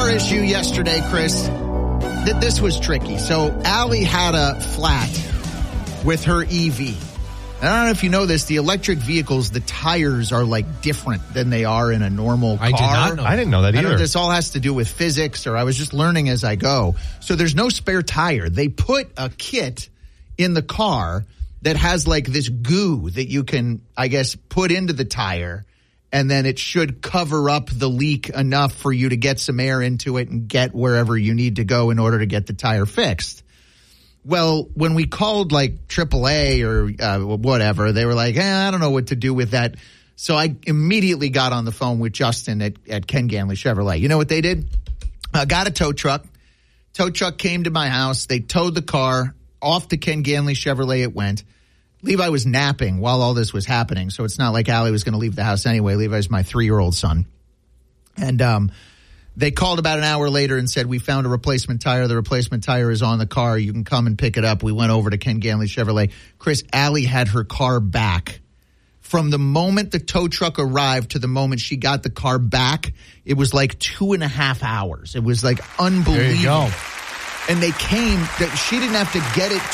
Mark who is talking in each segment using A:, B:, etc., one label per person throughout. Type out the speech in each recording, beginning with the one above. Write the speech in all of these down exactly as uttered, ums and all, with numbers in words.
A: car issue yesterday, Chris. That this was tricky. So Allie had a flat with her E V. I don't know if you know this, the electric vehicles, the tires are like different than they are in a normal car.
B: I did not know.
C: I didn't know that either.
A: I know this all has to do with physics, or I was just learning as I go. So there's no spare tire. They put a kit in the car that has like this goo that you can, I guess, put into the tire, and then it should cover up the leak enough for you to get some air into it and get wherever you need to go in order to get the tire fixed. Well, when we called like triple A or uh, whatever, they were like, eh, I don't know what to do with that. So I immediately got on the phone with Justin at, at Ken Ganley Chevrolet. You know what they did? I got a tow truck. Tow truck came to my house. They towed the car off to Ken Ganley Chevrolet. It went. Levi was napping while all this was happening, so it's not like Allie was going to leave the house anyway. Levi's my three-year-old son. And um they called about an hour later and said, we found a replacement tire. The replacement tire is on the car. You can come and pick it up. We went over to Ken Ganley Chevrolet. Chris, Allie had her car back. From the moment the tow truck arrived to the moment she got the car back, it was like two and a half hours. It was like unbelievable.
B: There you go.
A: And they came, that she didn't have to get it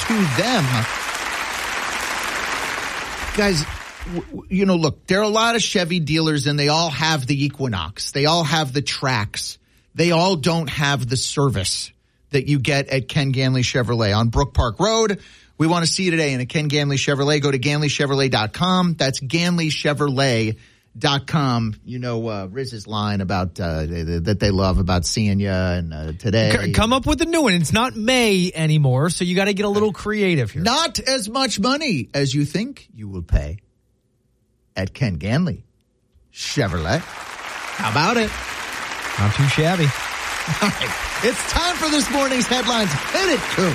A: to them. Guys, you know, look, there are a lot of Chevy dealers and they all have the Equinox. They all have the Trax. They all don't have the service that you get at Ken Ganley Chevrolet on Brook Park Road. We want to see you today in a Ken Ganley Chevrolet. Go to Ganley Chevrolet dot com. That's Ganley Chevrolet dot com. You know, uh, Riz's line about, uh, that they love about seeing you and uh, today.
B: Come up with a new one. It's not May anymore, so you got to get a little creative here.
A: Not as much money as you think you will pay at Ken Ganley Chevrolet. How about it?
B: Not too shabby.
A: All right. It's time for this morning's headlines. Hit it, Coop.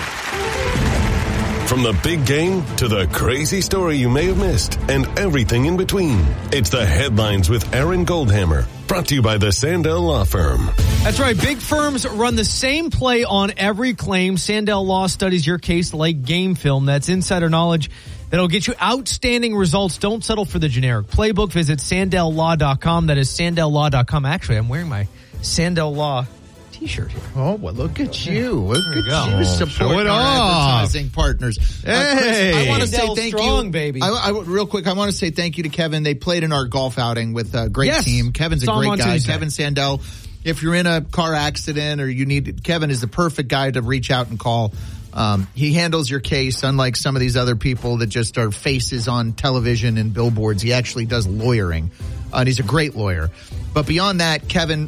D: From the big game to the crazy story you may have missed and everything in between. It's the Headlines with Aaron Goldhammer. Brought to you by the Sandell Law Firm.
B: That's right. Big firms run the same play on every claim. Sandell Law studies your case like game film. That's insider knowledge that'll get you outstanding results. Don't settle for the generic playbook. Visit Sandell Law dot com. That is Sandell Law dot com. Actually, I'm wearing my Sandell Law t-shirt here.
A: Oh, well, look at you. Look
B: There
A: at
B: you
A: you
B: go.
A: supporting our
C: off.
A: advertising partners.
C: Hey.
A: Uh, Chris, I want to say
B: Sandell
A: thank
B: strong,
A: you.
B: baby.
A: I, I, real quick, I want to say thank you to Kevin. They played in our golf outing with a great
B: Yes.
A: team. Kevin's a
B: Saw him
A: great
B: on
A: guy.
B: Tuesday.
A: Kevin Sandell. If you're in a car accident or you need, Kevin is the perfect guy to reach out and call. Um, he handles your case, unlike some of these other people that just are faces on television and billboards. He actually does lawyering, uh, and he's a great lawyer. But beyond that, Kevin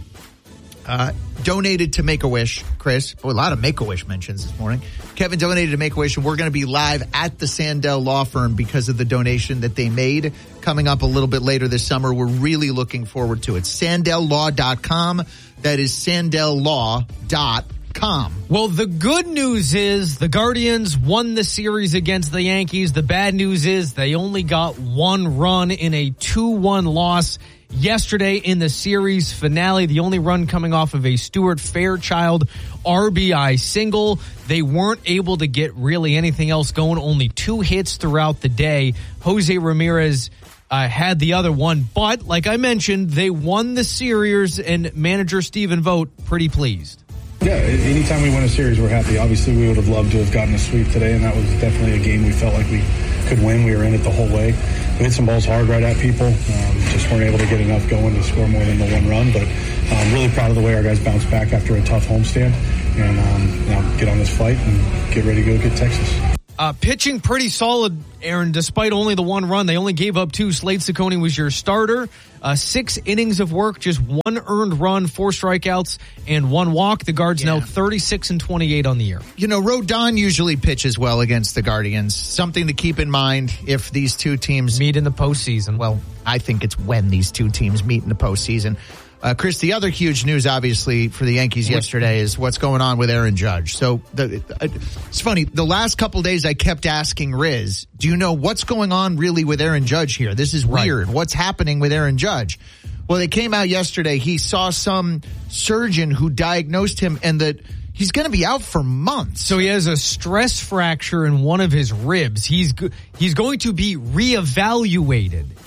A: uh, donated to Make-A-Wish, Chris. Boy, a lot of Make-A-Wish mentions this morning. Kevin donated to Make-A-Wish, and we're going to be live at the Sandell Law Firm because of the donation that they made coming up a little bit later this summer. We're really looking forward to it. Sandell Law dot com. That is Sandell Law dot com.
B: Well, the good news is the Guardians won the series against the Yankees. The bad news is they only got one run in a two one loss yesterday in the series finale. The only run coming off of a Stuart Fairchild R B I single. They weren't able to get really anything else going. Only two hits throughout the day. Jose Ramirez uh, had the other one. But, like I mentioned, they won the series, and manager Stephen Vogt pretty pleased.
E: Yeah, anytime we win a series, we're happy. Obviously, we would have loved to have gotten a sweep today, and that was definitely a game we felt like we could win. We were in it the whole way. We hit some balls hard right at people. Um, just weren't able to get enough going to score more than the one run. But I'm um, really proud of the way our guys bounced back after a tough homestand and um, you know, get on this flight and get ready to go get Texas.
B: Uh, pitching pretty solid, Aaron, despite only the one run. They only gave up two. Slade Ciccone was your starter. Uh, six innings of work, just one earned run, four strikeouts, and one walk. The Guards
A: Yeah.
B: now thirty-six and twenty-eight on the year.
A: You know, Rodon usually pitches well against the Guardians. Something to keep in mind if these two teams
B: Meet in the postseason.
A: Well, I think it's when these two teams meet in the postseason. Uh, Chris, the other huge news, obviously, for the Yankees yesterday is what's going on with Aaron Judge. So the, it's funny. The last couple days I kept asking Riz, do you know what's going on really with Aaron Judge here? This is weird. Right. What's happening with Aaron Judge? Well, they came out yesterday. He saw some surgeon who diagnosed him and that he's going to be out for months.
B: So he has a stress fracture in one of his ribs. He's go- he's going to be reevaluated.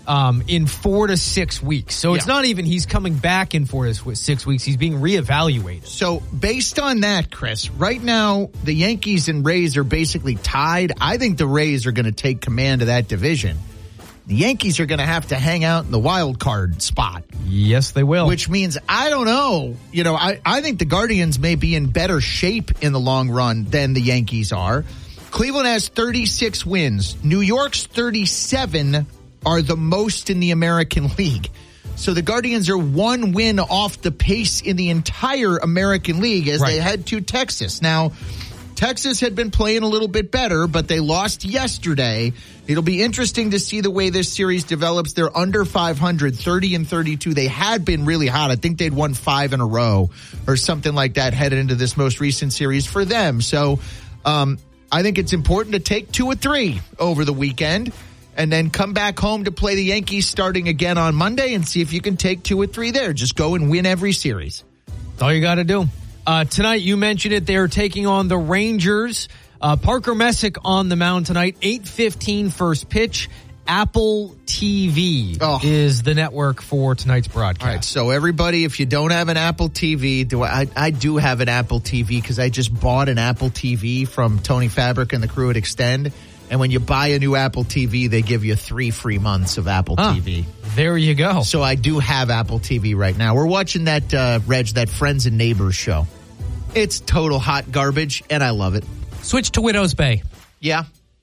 B: um, in four to six weeks. So it's
A: Yeah.
B: not even he's coming back in four to six weeks. He's being reevaluated.
A: So based on that, Chris, right now the Yankees and Rays are basically tied. I think the Rays are going to take command of that division. The Yankees are going to have to hang out in the wild card spot.
B: Yes, they will.
A: Which means, I don't know, you know, I, I think the Guardians may be in better shape in the long run than the Yankees are. Cleveland has thirty-six wins. New York's thirty-seven are the most in the American League. So the Guardians are one win off the pace in the entire American League as
B: Right.
A: they head to Texas. Now, Texas had been playing a little bit better, but they lost yesterday. It'll be interesting to see the way this series develops. They're under five hundred, thirty and thirty-two. They had been really hot. I think they'd won five in a row or something like that headed into this most recent series for them. So um, I think it's important to take two or three over the weekend and then come back home to play the Yankees starting again on Monday and see if you can take two or three there. Just go and win every series.
B: That's all you got to do. Uh, tonight, you mentioned it, they're taking on the Rangers. Uh, Parker Messick on the mound tonight, eight fifteen first pitch. Apple T V
A: Oh.
B: is the network for tonight's broadcast.
A: All right, so everybody, if you don't have an Apple T V, do I, I do have an Apple T V because I just bought an Apple T V from Tony Fabric and the crew at Extend. And when you buy a new Apple T V, they give you three free months of Apple
B: Huh.
A: T V.
B: There you go.
A: So I do have Apple T V right now. We're watching that, uh, Reg, that Friends and Neighbors show. It's total hot garbage, and I love it.
B: Switch to Widow's Bay.
A: Yeah?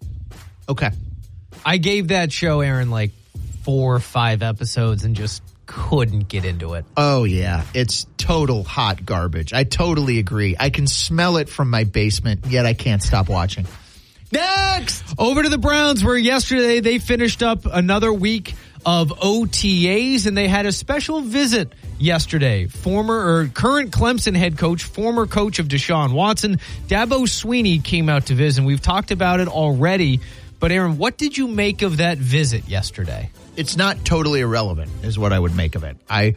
A: Okay.
B: I gave that show, Aaron, like four or five episodes and just couldn't get into it.
A: Oh, yeah. It's total hot garbage. I totally agree. I can smell it from my basement, yet I can't stop watching. Next!
B: Over to the Browns, where yesterday they finished up another week of O T As, and they had a special visit yesterday. Former or current Clemson head coach, former coach of Deshaun Watson, Dabo Swinney came out to visit. We've talked about it already, but Aaron, what did you make of that visit yesterday?
A: It's not totally irrelevant, is what I would make of it. I,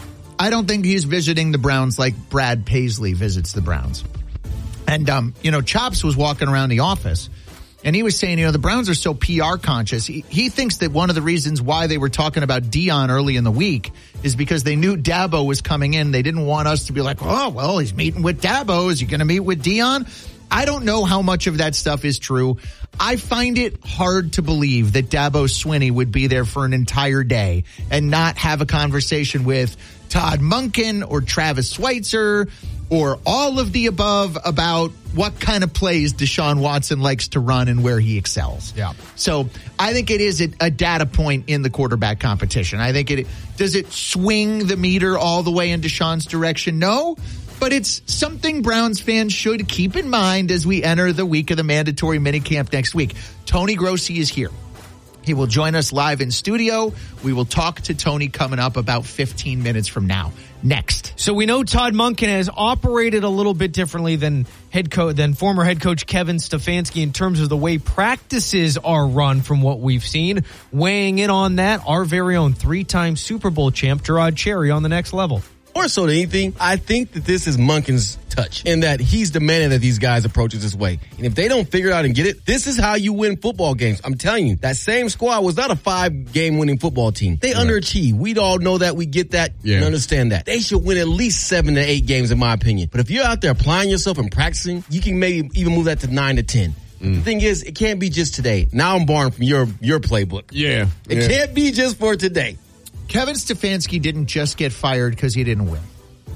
A: I don't think he's visiting the Browns like Brad Paisley visits the Browns. And, um, you know, Chops was walking around the office, and he was saying, you know, the Browns are so P R conscious. He, he thinks that one of the reasons why they were talking about Deion early in the week is because they knew Dabo was coming in. They didn't want us to be like, oh, well, he's meeting with Dabo. Is he going to meet with Deion? I don't know how much of that stuff is true. I find it hard to believe that Dabo Swinney would be there for an entire day and not have a conversation with Todd Monken or Travis Schweitzer or all of the above about what kind of plays Deshaun Watson likes to run and where he excels.
B: Yeah.
A: So I think it is a, a data point in the quarterback competition. I think it, does it swing the meter all the way in Deshaun's direction? No. But it's something Browns fans should keep in mind as we enter the week of the mandatory minicamp next week. Tony Grossi is here. He will join us live in studio. We will talk to Tony coming up about fifteen minutes from now. Next.
B: So we know Todd Monken has operated a little bit differently than head coach than former head coach Kevin Stefanski in terms of the way practices are run from what we've seen. Weighing in on that, our very own three-time Super Bowl champ Gerard Cherry on the next level.
C: More so than anything, I think that this is Monken's touch in that he's demanding that these guys approach it this way. And if they don't figure it out and get it, this is how you win football games. I'm telling you, that same squad was not a five-game winning football team. They right. underachieved. We'd all know that. We get that yeah. and understand that. They should win at least seven to eight games, in my opinion. But if you're out there applying yourself and practicing, you can maybe even move that to nine to ten. Mm. The thing is, it can't be just today. Now I'm borrowing from your, your playbook.
F: Yeah.
C: It
F: yeah.
C: can't be just for today.
A: Kevin Stefanski didn't just get fired because he didn't win.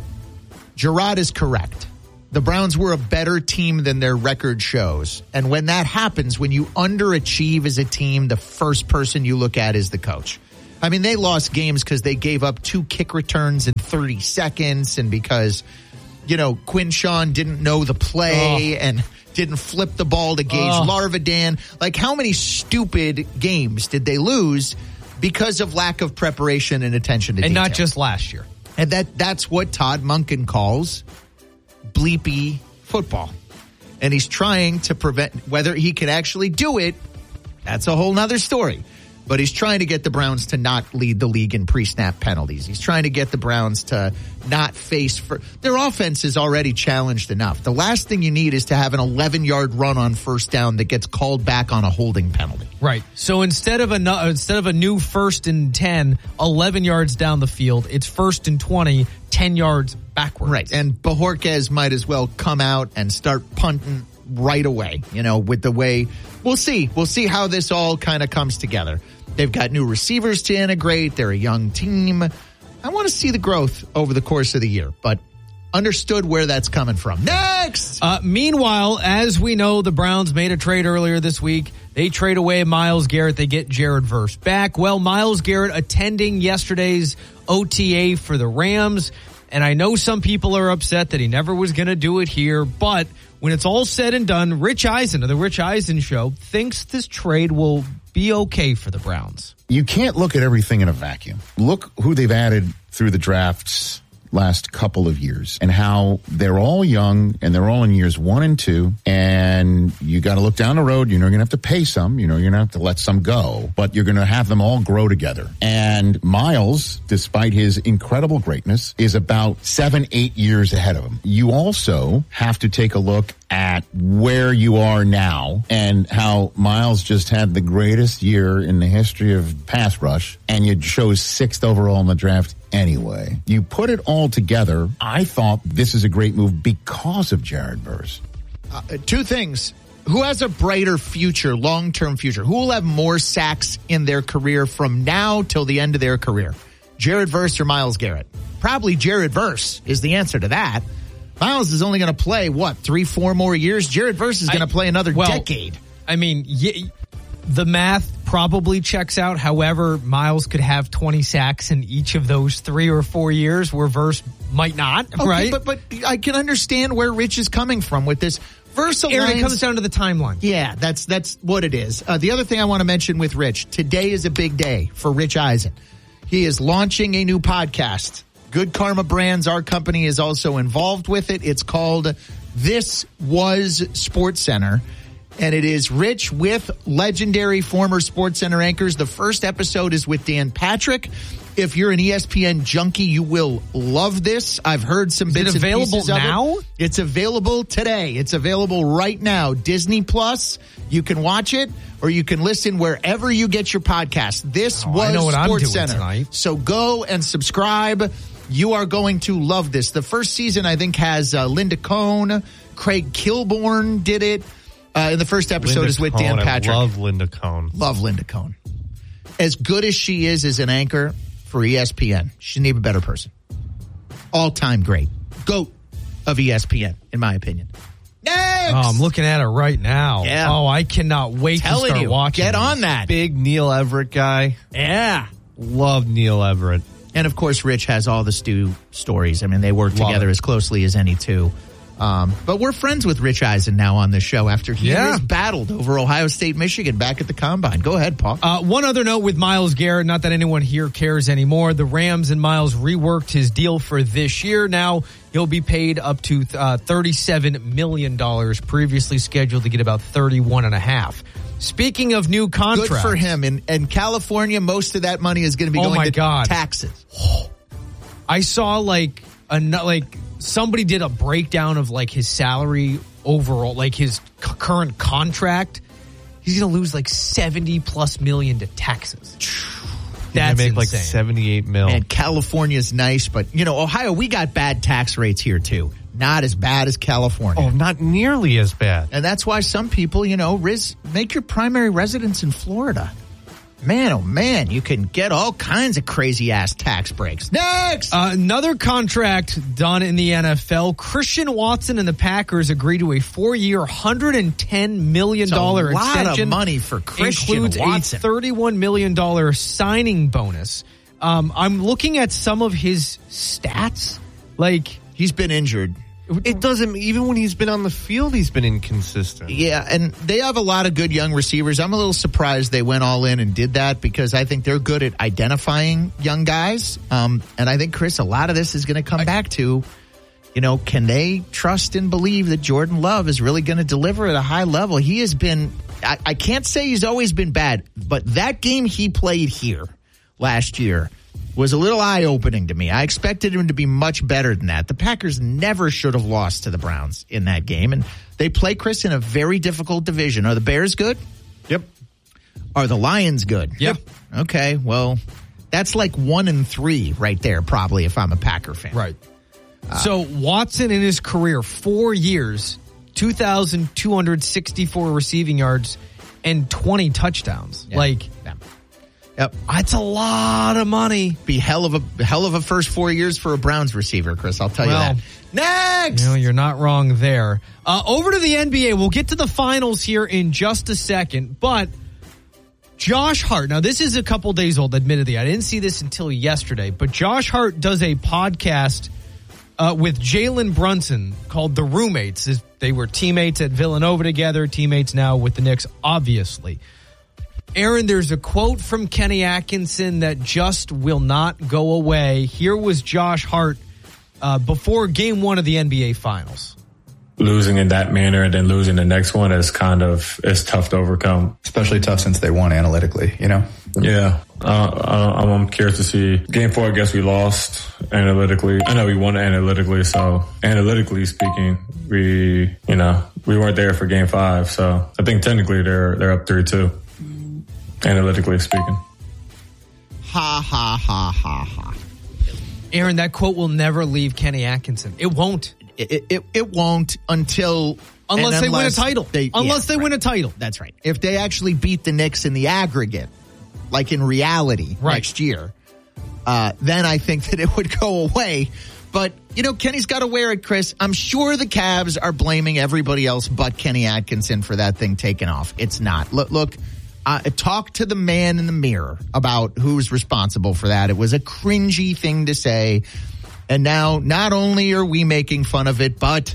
A: Gerard is correct. The Browns were a better team than their record shows. And when that happens, when you underachieve as a team, the first person you look at is the coach. I mean, they lost games because they gave up two kick returns in thirty seconds and because, you know, Quinshawn didn't know the play oh. and didn't flip the ball to Gage oh. Larvadan. Like, how many stupid games did they lose because of lack of preparation and attention to
B: and
A: detail?
B: And not just last year.
A: And that that's what Todd Monken calls bleepy football. And he's trying to prevent, whether he can actually do it, that's a whole nother story. but he's trying to get the Browns to not lead the league in pre-snap penalties. He's trying to get the Browns to not face for their offense is already challenged enough. The last thing you need is to have an eleven-yard run on first down that gets called back on a holding penalty.
B: Right. So instead of a instead of a new first and ten, eleven yards down the field, it's first and twenty, ten yards backwards.
A: Right. And Bojorquez might as well come out and start punting right away, you know, with the way we'll see. We'll see how this all kind of comes together. They've got new receivers to integrate. They're a young team. I want to see the growth over the course of the year, but understood where that's coming from. Next!
B: Uh, meanwhile, as we know, the Browns made a trade earlier this week. They trade away Myles Garrett. They get Jared Verse back. Well, Myles Garrett attending yesterday's O T A for the Rams, and I know some people are upset that he never was going to do it here, but when it's all said and done, Rich Eisen of the Rich Eisen Show thinks this trade will be okay for the Browns.
F: You can't look at everything in a vacuum. Look who they've added through the drafts last couple of years and how they're all young and they're all in years one and two. And you got to look down the road. You know, you're going to have to pay some, you know, you're going to have to let some go, but you're going to have them all grow together. And Myles, despite his incredible greatness, is about seven, eight years ahead of him. You also have to take a look at where you are now and how Myles just had the greatest year in the history of pass rush, and you chose sixth overall in the draft anyway. You put it all together. I thought this is a great move because of Jared Verse.
A: Uh, two things. Who has a brighter future, long-term future? Who will have more sacks in their career from now till the end of their career? Jared Verse or Myles Garrett? Probably Jared Verse is the answer to that. Myles is only going to play, what, three, four more years? Jared Verse is going to play another
B: well,
A: decade.
B: I mean, y- the math probably checks out. However, Myles could have twenty sacks in each of those three or four years where Verse might not,
A: okay,
B: right?
A: But, but I can understand where Rich is coming from with this. Verse aligns,
B: Aaron, it comes down to the timeline.
A: Yeah, that's that's what it is. Uh, the other thing I want to mention with Rich, today is a big day for Rich Eisen. He is launching a new podcast. Good Karma Brands, our company, is also involved with it. It's called This Was SportsCenter, and it is Rich with legendary former SportsCenter anchors. The first episode is with Dan Patrick. If you're an E S P N junkie, you will love this. I've heard some
B: is
A: bits
B: it
A: and
B: available
A: pieces of
B: now?
A: it. It's available today. It's available right now. Disney Plus. You can watch it, or you can listen wherever you get your podcast. This
B: oh,
A: was
B: I know what I'm doing
A: SportsCenter.
B: Tonight.
A: So go and subscribe. You are going to love this. The first season, I think, has uh, Linda Cohn. Craig Kilborn did it. Uh, and the first episode
G: Linda
A: is with
G: Cohn.
A: Dan Patrick.
G: I love Linda Cohn.
A: Love Linda Cohn. As good as she is as an anchor for E S P N, she's an even better person. All-time great. GOAT of E S P N, in my opinion. Next!
B: Oh, I'm looking at it right now.
A: Yeah.
B: Oh, I cannot wait
A: Telling
B: to start
A: you,
B: watching.
A: get
B: this.
A: on that.
G: Big Neil Everett guy.
A: Yeah.
G: Love Neil Everett.
A: And, of course, Rich has all the Stu stories. I mean, they work
B: Love
A: together
B: it.
A: as closely as any two. Um, but we're friends with Rich Eisen now on the show after he
B: Yeah.
A: has battled over Ohio State, Michigan back at the Combine. Go ahead, Paul.
B: Uh, one other note with Myles Garrett, not that anyone here cares anymore. The Rams and Myles reworked his deal for this year. Now he'll be paid up to uh, thirty-seven million dollars, previously scheduled to get about thirty-one and a half. Speaking of new contracts.
A: Good for him. In, in California, most of that money is going to be
B: Oh
A: going
B: my
A: to
B: God.
A: taxes.
B: I saw like a like somebody did a breakdown of like his salary overall, like his c- current contract. He's going to lose like seventy plus million to taxes. That's
G: They make like
B: insane.
G: seventy-eight mil.
A: And California's nice, but, you know, Ohio, we got bad tax rates here, too. Not as bad as California.
G: Oh, not nearly as bad.
A: And that's why some people, you know, res- make your primary residence in Florida. Man, oh man, you can get all kinds of crazy ass tax breaks. Next!
B: Uh, another contract done in the N F L. Christian Watson and the Packers agreed to a four-year, one hundred ten million dollars
A: It's a lot
B: extension.
A: of money for Christian
B: Includes
A: Watson.
B: a thirty-one million dollars signing bonus. Um, I'm looking at some of his stats. Like,
A: He's been injured.
G: It doesn't, even when he's been on the field, he's been inconsistent.
A: Yeah, and they have a lot of good young receivers. I'm a little surprised they went all in and did that because I think they're good at identifying young guys. Um, and I think, Chris, a lot of this is going to come back to you know, can they trust and believe that Jordan Love is really going to deliver at a high level? He has been, I, I can't say he's always been bad, but that game he played here last year was a little eye-opening to me. I expected him to be much better than that. The Packers never should have lost to the Browns in that game, and they play, Chris, in a very difficult division. Are the Bears good?
G: Yep.
A: Are the Lions good?
B: Yep.
A: Okay, well, that's like one and three right there, probably, if I'm a Packer fan.
B: Right. So Watson in his career, four years, two thousand two hundred sixty-four receiving yards and twenty touchdowns.
A: Yeah.
B: Like,
A: Yeah. Yep.
B: that's a lot of money.
A: Be hell of a hell of a first four years for a Browns receiver, Chris. I'll tell
B: Well,
A: you that. Next.
B: You know, you're not wrong there. Uh, over to the N B A. We'll get to the finals here in just a second, but Josh Hart. Now, this is a couple days old, admittedly. I didn't see this until yesterday, but Josh Hart does a podcast uh, with Jalen Brunson called The Roommates. They were teammates at Villanova together, teammates now with the Knicks, obviously. Aaron, there's a quote from Kenny Atkinson that just will not go away. Here was Josh Hart uh, before game one of the N B A Finals.
H: Losing in that manner and then losing the next one is kind of, it's tough to overcome.
I: Especially tough since they won analytically, you know?
H: Yeah. Uh, I'm, I'm curious to see. Game four, I guess we lost analytically. I know we won analytically, so analytically speaking, we, you know, we weren't there for game five. So I think technically they're, they're up three two, analytically speaking.
A: Ha, ha, ha, ha, ha.
B: Aaron, that quote will never leave Kenny Atkinson. It won't.
A: It, it, it won't until...
B: Unless they win a
A: unless
B: title.
A: They,
B: unless
A: yeah,
B: they win
A: right.
B: a title.
A: That's right. If they actually beat the Knicks in the aggregate, like in reality
B: Right.
A: next year, uh, then I think that it would go away. But, you know, Kenny's got to wear it, Chris. I'm sure the Cavs are blaming everybody else but Kenny Atkinson for that thing taking off. It's not. Look, look uh, talk to the man in the mirror about who's responsible for that. It was a cringy thing to say. And now, not only are we making fun of it, but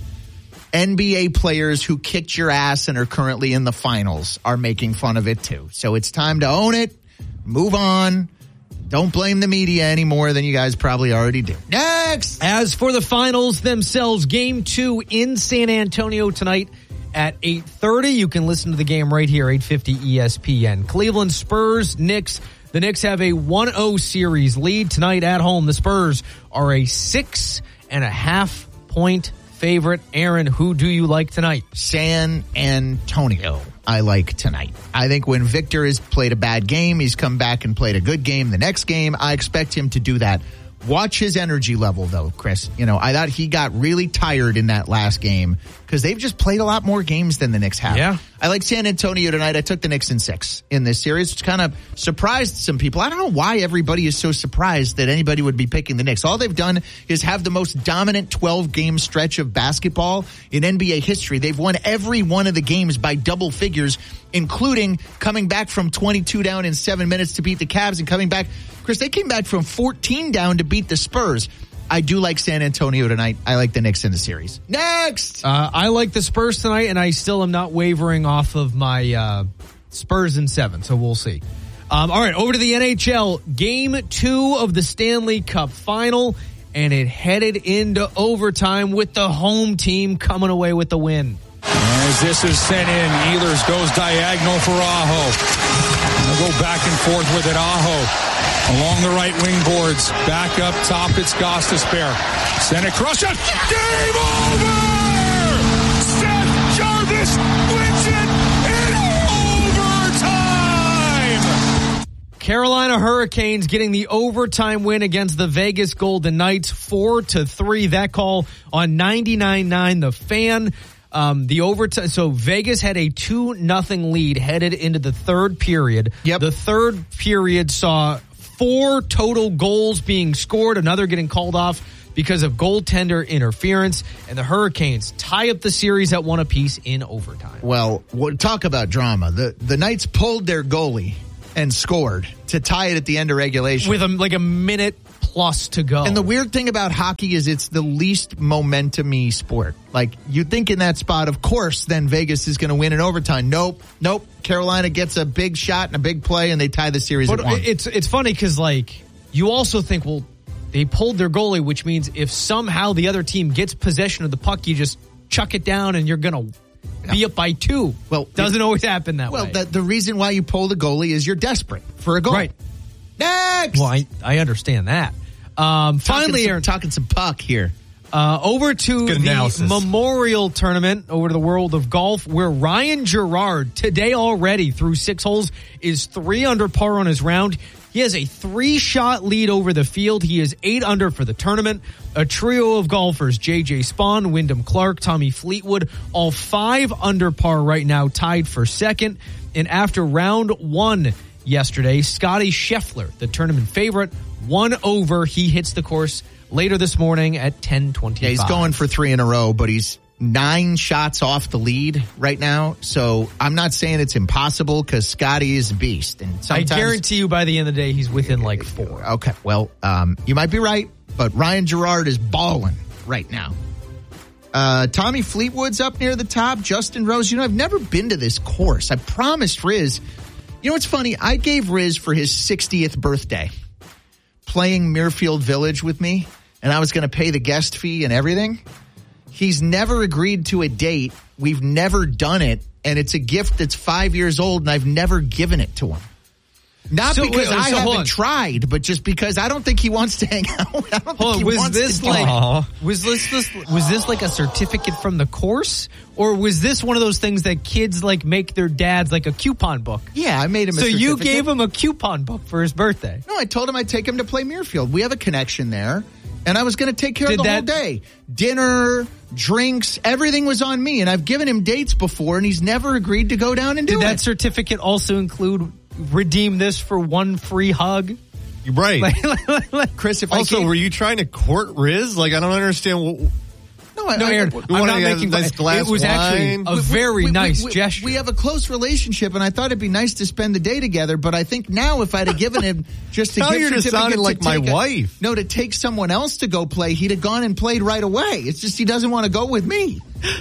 A: N B A players who kicked your ass and are currently in the finals are making fun of it too. So it's time to own it, move on. Don't blame the media any more than you guys probably already do. Next!
B: As for the finals themselves, game two in San Antonio tonight at eight thirty. You can listen to the game right here, eight fifty E S P N. Cleveland Spurs, Knicks. The Knicks have a one oh series lead tonight at home. The Spurs are a six and a half point favorite. Aaron, who do you like tonight?
A: San Antonio, I like tonight. I think when Victor has played a bad game, he's come back and played a good game. The next game, I expect him to do that. Watch his energy level, though, Chris. You know, I thought he got really tired in that last game because they've just played a lot more games than the Knicks have.
B: Yeah.
A: I like San Antonio tonight. I took the Knicks in six in this series, which kind of surprised some people. I don't know why everybody is so surprised that anybody would be picking the Knicks. All they've done is have the most dominant twelve-game stretch of basketball in N B A history. They've won every one of the games by double figures, including coming back from twenty-two down in seven minutes to beat the Cavs and coming back. Chris, they came back from fourteen down to beat the Spurs. I do like San Antonio tonight. I like the Knicks in the series. Next!
B: Uh, I like the Spurs tonight, and I still am not wavering off of my uh, Spurs in seven, so we'll see. Um, all right, over to the N H L. Game two of the Stanley Cup Final, and it headed into overtime with the home team coming away with the win.
J: As this is sent in, Ehlers goes diagonal for Aho. They'll go back and forth with it. Aho along the right wing boards. Back up top, it's Gostisbehere. Send it across. Shot. Game over! Seth Jarvis wins it in overtime!
B: Carolina Hurricanes getting the overtime win against the Vegas Golden Knights, four to three. That call on ninety-nine point nine The Fan. Um, the overtime, so Vegas had a two nothing lead headed into the third period.
A: Yep.
B: The third period saw four total goals being scored, another getting called off because of goaltender interference, and the Hurricanes tie up the series at one apiece in overtime.
A: Well, we'll talk about drama. The the Knights pulled their goalie and scored to tie it at the end of regulation.
B: With a, like a minute plus to go.
A: And the weird thing about hockey is it's the least momentum-y sport. Like, you think in that spot, of course, then Vegas is going to win in overtime. Nope, nope. Carolina gets a big shot and a big play, and they tie the series
B: But
A: at one.
B: it's, it's funny because, like, you also think, well, They pulled their goalie, which means if somehow the other team gets possession of the puck, you just chuck it down and you're going to be up by two. Well, doesn't always happen that
A: well,
B: way.
A: Well, the, the reason why you pull the goalie is you're desperate for a goal.
B: Right.
A: Next.
B: Well, I, I understand that. Um,
A: talking
B: finally,
A: some,
B: Aaron,
A: talking some puck here.
B: Uh, over to
G: Good
B: the
G: analysis.
B: Memorial Tournament, over to the world of golf, where Ryan Gerard, today already through six holes, is three under par on his round. He has a three-shot lead over the field. He is eight under for the tournament. A trio of golfers, J J Spawn, Wyndham Clark, Tommy Fleetwood, all five under par right now, tied for second. And after round one yesterday, Scotty Scheffler, the tournament favorite, one over. He hits the course later this morning at ten twenty-five.
A: Yeah, he's going for three in a row, but he's nine shots off the lead right now. So I'm not saying it's impossible because Scotty is a beast. And
B: I guarantee you by the end of the day, he's within like four.
A: Okay, well, um, you might be right, but Ryan Gerard is balling right now. Uh, Tommy Fleetwood's up near the top. Justin Rose, you know, I've never been to this course. I promised Riz. You know what's funny? I gave Riz for his sixtieth birthday playing Muirfield Village with me, and I was going to pay the guest fee and everything. He's never agreed to a date. We've never done it, and it's a gift that's five years old, and I've never given it to him. Not
B: So,
A: because
B: wait,
A: I
B: so hold
A: haven't
B: on.
A: tried, but just because I don't think he wants to hang out. I don't think
B: Hold
A: he
B: on, was
A: wants
B: this
A: to do
B: like
A: it.
B: was this, this was this like a certificate from the course, or was this one of those things that kids like make their dads like a coupon book?
A: Yeah, I made him a
B: So you
A: certificate.
B: gave him a coupon book for his birthday.
A: No, I told him I'd take him to play Muirfield. We have a connection there, and I was going to take care
B: Did
A: of the
B: that-
A: whole day. Dinner, drinks, everything was on me, and I've given him dates before, and he's never agreed to go down and do
B: Did that
A: it.
B: certificate also include redeem this for one free hug?
G: You're right.
A: Chris, if I
G: also,
A: gave-
G: were you trying to court Riz? Like, I don't understand. What,
A: No, I,
B: No,
A: I-
B: Aaron,
G: You
B: I'm
G: wanna
B: not
G: get a
B: making
G: nice glass
B: It was actually
G: wine?
B: a very
A: we-
B: nice
A: we,
B: gesture.
A: We have a close relationship, and I thought it'd be nice to spend the day together. But I think now, if I'd have given him just a
G: Now
A: gift
G: you're just
A: certificate
G: sounding
A: to
G: like my
A: take a-
G: wife.
A: no, to take someone else to go play, he'd have gone and played right away. It's just he doesn't want to go with me.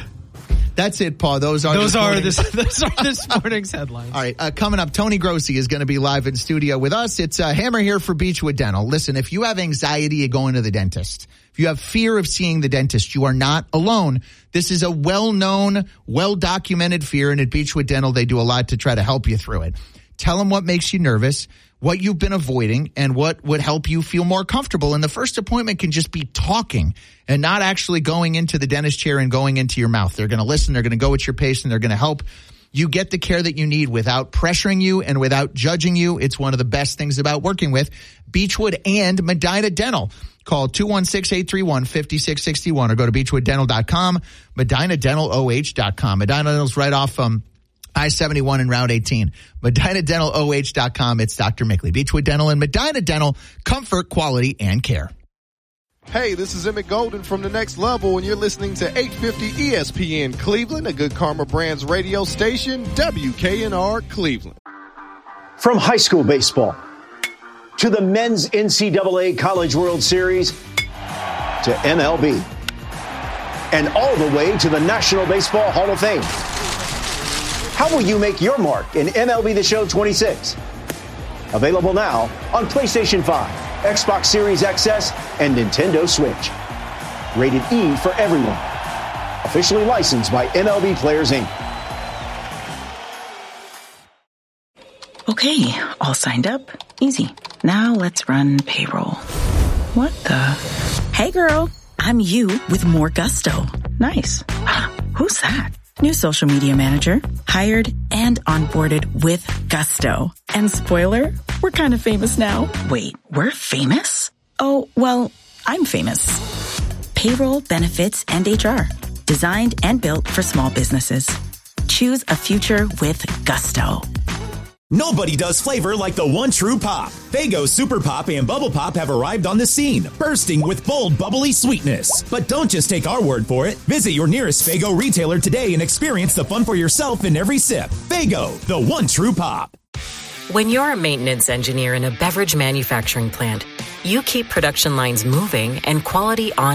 A: That's it, Paul. Those are
B: those
A: this
B: are
A: morning's-
B: this those are this morning's headlines.
A: All right, uh, coming up, Tony Grossi is going to be live in studio with us. It's uh, Hammer here for Beechwood Dental. Listen, if you have anxiety of going to the dentist, if you have fear of seeing the dentist, you are not alone. This is a well-known, well-documented fear, and at Beechwood Dental, they do a lot to try to help you through it. Tell them what makes you nervous, what you've been avoiding, and what would help you feel more comfortable. And the first appointment can just be talking and not actually going into the dentist chair and going into your mouth. They're going to listen. They're going to go at your pace, and they're going to help you get the care that you need without pressuring you and without judging you. It's one of the best things about working with Beechwood and Medina Dental. Call two one six, eight three one, five six six one or go to beechwood dental dot com, medina dental o h dot com. Medina Dental's right off um, I seventy-one and Route eighteen. medina dental o h dot com. It's Doctor Mickley. Beechwood Dental and Medina Dental, comfort, quality, and care.
K: Hey, this is Emmett Golden from The Next Level, and you're listening to eight fifty E S P N Cleveland, a Good Karma Brands radio station, W K N R Cleveland.
L: From high school baseball to the men's N C double A College World Series to M L B and all the way to the National Baseball Hall of Fame. How will you make your mark in M L B The Show twenty-six? Available now on PlayStation five, Xbox Series X S, and Nintendo Switch. Rated E for everyone. Officially licensed by M L B Players, Incorporated.
M: Okay, all signed up. Easy. Now let's run payroll. What the? Hey girl, I'm you with more gusto. Nice. Who's that? New social media manager, hired and onboarded with gusto. And spoiler, we're kind of famous now. Wait, we're famous? Oh, well, I'm famous. Payroll, benefits, and H R. Designed and built for small businesses. Choose a future with gusto.
N: Nobody does flavor like the one true pop. Faygo Super Pop and Bubble Pop have arrived on the scene, bursting with bold, bubbly sweetness. But don't just take our word for it. Visit your nearest Faygo retailer today and experience the fun for yourself in every sip. Faygo, the one true pop.
O: When you're a maintenance engineer in a beverage manufacturing plant, you keep production lines moving and quality on